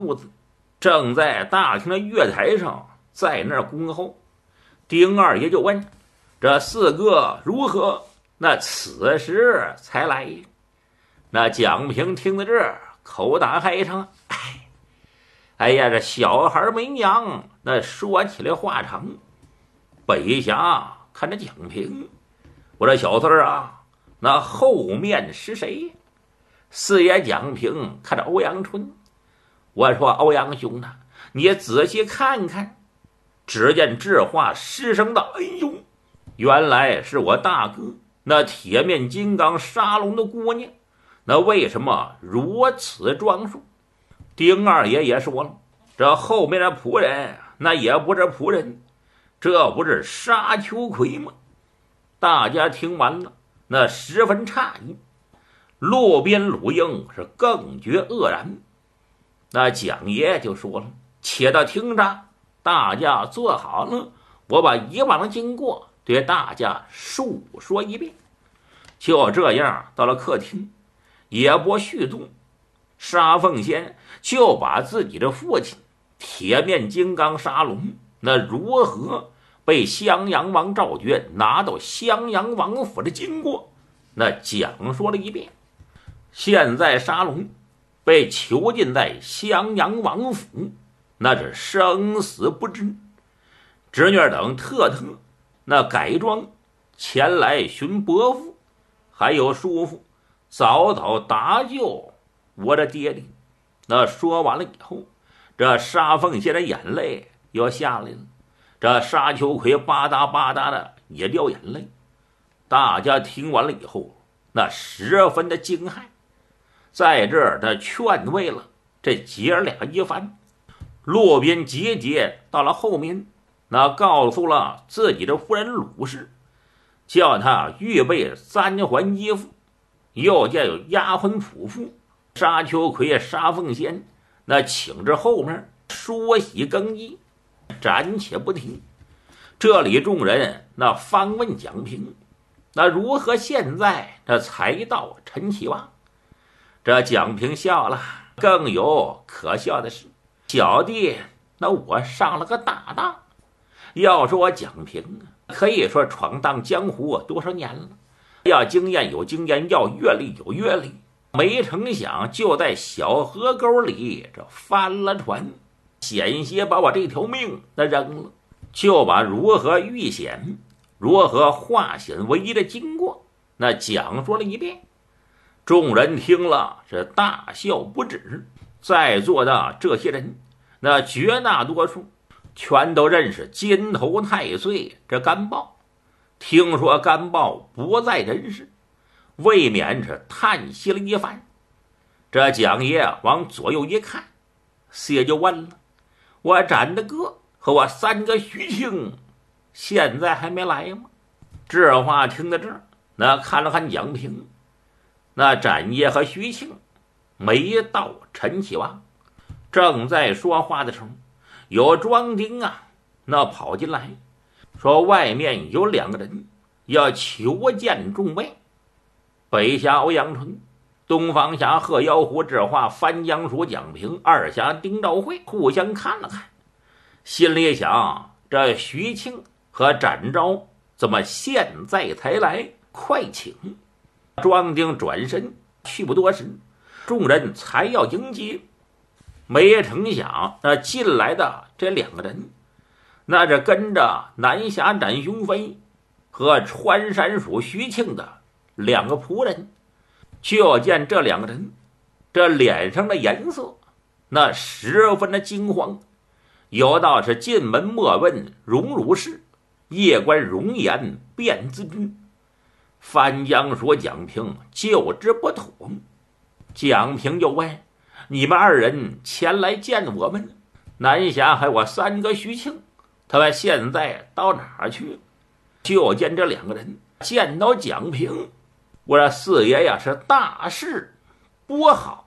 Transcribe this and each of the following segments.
肚子，正在大厅的月台上在那儿恭候。丁二爷就问：“这四个如何？”那此时才来。那蒋平听到这儿，口打嗨唱：“哎呀，这小孩没娘。”那说起来话长。北侠看着蒋平，我说：“小子啊，那后面是谁？”四爷蒋平看着欧阳春，我说：“欧阳兄啊，你仔细看看。”只见智化失声道：“哎呦，原来是我大哥那铁面金刚沙龙的姑娘，那为什么如此装束？”丁二爷也说了：“这后面的仆人那也不是仆人，这不是沙秋葵吗？”大家听完了，那十分诧异。路边鲁英是更觉愕然。那蒋爷就说了：“且到听着，大家坐好了，我把以往的经过对大家述说一遍。”就这样，到了客厅，也不续动，沙凤仙就把自己的父亲铁面金刚沙龙那如何被襄阳王赵觉拿到襄阳王府的经过，那讲说了一遍。现在沙龙被囚禁在襄阳王府，那是生死不知。侄女等特那改装前来寻伯父还有叔父，早早搭救我的爹爹。那说完了以后，这沙凤仙的眼泪又下来了，这沙秋葵吧嗒吧嗒的也掉眼泪。大家听完了以后，那十分的惊骇，在这儿他劝慰了这姐儿俩一番。路边节节到了后面，那告诉了自己的夫人鲁氏，叫他预备3环衣服，又见有丫鬟仆妇沙秋葵沙凤仙那请至后面梳洗更衣，暂且不提。这里众人那方问蒋平，那如何现在这才到陈启旺？这蒋平笑了，更有可笑的是，小弟那我上了个大当。要说我蒋平可以说闯荡江湖多少年了，要经验有经验，要阅历有阅历，没成想就在小河沟里这翻了船，险些把我这条命那扔了，就把如何遇险如何化险为夷的经过那讲说了一遍。众人听了是大笑不止，在座的这些人那绝大多数全都认识金头太岁这甘豹，听说甘豹不在人世，未免是叹息了一番。这蒋爷往左右一看，四爷就问了：“我展的哥和我3个徐庆现在还没来吗？”这话听到这儿，那看了看蒋平，那展爷和徐庆没到陈启旺。正在说话的时候，有庄丁那跑进来说外面有2个人要求见众位。北侠欧阳春，东方侠贺妖狐智化，翻江鼠蒋平，二侠丁兆会互相看了看，心里想：这徐庆和展昭怎么现在才来？快请！庄丁转身去不多时，众人才要迎接，没成想那进来的这2个人，那是跟着南侠展雄飞和穿山鼠徐庆的2个仆人。就见这2个人这脸上的颜色那十分的惊慌，有道是进门莫问荣辱事，夜观容颜便自知。翻江说蒋平就知不妥，蒋平就问：“你们2人前来见我们，南侠还有我3个徐庆，他们现在到哪儿去？”就见这2个人见到蒋平，我说：“四爷呀，是大事不好。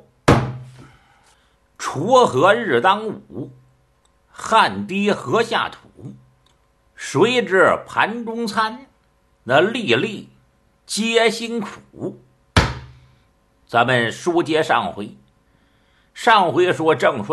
锄禾日当午，汗滴禾下土，谁知盘中餐，那粒粒皆辛苦。”咱们书接上回， 上回说正说